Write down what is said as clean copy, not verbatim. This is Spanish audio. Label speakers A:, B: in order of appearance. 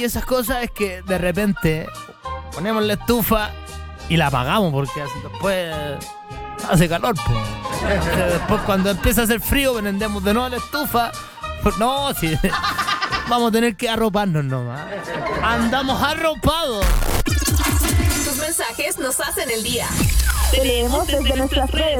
A: y esas cosas es que de repente ponemos la estufa y la apagamos porque después hace calor, po. Después cuando empieza a hacer frío prendemos de nuevo la estufa. No, sí, vamos a tener que arroparnos nomás. Andamos arropados.
B: Tus mensajes nos hacen el día.
C: Te leemos desde nuestras redes